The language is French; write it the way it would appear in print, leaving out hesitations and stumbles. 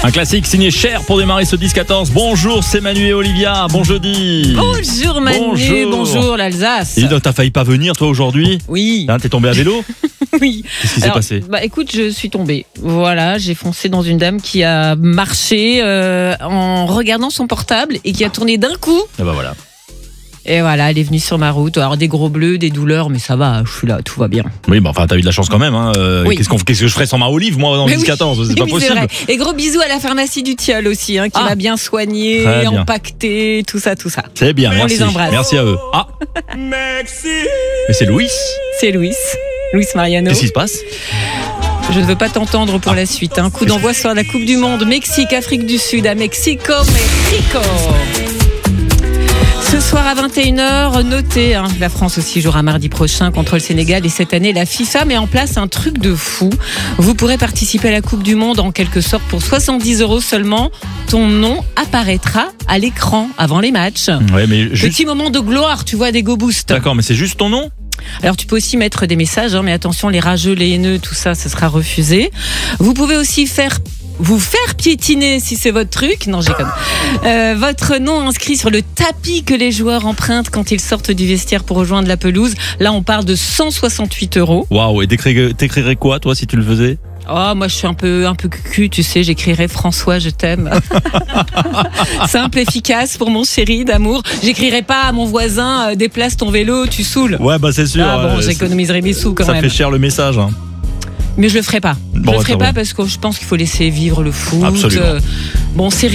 Un classique signé Cher pour démarrer ce 10-14. Bonjour, c'est Manu et Olivia. Bon jeudi. Bonjour Manu, bonjour l'Alsace. Et donc, t'as failli pas venir toi aujourd'hui? Oui. Hein, t'es tombé à vélo? Oui. Qu'est-ce qui s'est passé? Écoute, je suis tombée. Voilà, j'ai foncé dans une dame qui a marché en regardant son portable et qui a tourné d'un coup. Et bah voilà. Et voilà, elle est venue sur ma route. Alors des gros bleus, des douleurs, mais ça va, je suis là, tout va bien. Oui, bah enfin, t'as eu de la chance quand même. Hein. Oui. Qu'est-ce que je ferais sans ma Olive, moi, dans le 10-14? C'est pas oui, possible. vrai. Et gros bisous à la pharmacie du Tilleul aussi, qui m'a bien soigné, Très bien. empaqueté, tout ça. C'est bien, On merci. les embrasse. Merci à eux. Ah, mais c'est Louis. C'est Luis Mariano. Qu'est-ce qui se passe? Je ne veux pas t'entendre pour la suite. Coup d'envoi sur la Coupe du Monde. Mexique, Afrique du Sud, à Mexico. Ce soir à 21h, notez, la France aussi jouera mardi prochain contre le Sénégal. Et cette année, la FIFA met en place un truc de fou. Vous pourrez participer à la Coupe du Monde en quelque sorte pour 70 € seulement. Ton nom apparaîtra à l'écran avant les matchs. Ouais, mais juste... Petit moment de gloire, tu vois, des go boost. D'accord, mais c'est juste ton nom? Alors tu peux aussi mettre des messages, mais attention, les rageux, les haineux, tout ça, ce sera refusé. Vous pouvez aussi vous faire piétiner si c'est votre truc. Non, j'ai comme votre nom inscrit sur le tapis que les joueurs empruntent quand ils sortent du vestiaire pour rejoindre la pelouse. Là, on parle de 168 €. Waouh, et t'écrirais quoi, toi, si tu le faisais? Oh, moi, je suis un peu cucu, tu sais, j'écrirais François, je t'aime. Simple, efficace pour mon chéri d'amour. J'écrirais pas à mon voisin, déplace ton vélo, tu saoules. Ouais, bah c'est sûr. J'économiserai mes sous quand même. Ça fait cher le message. Hein. Mais je le ferai pas. Bon, je le ferai pas parce que je pense qu'il faut laisser vivre le foot. Absolument. Bon, c'est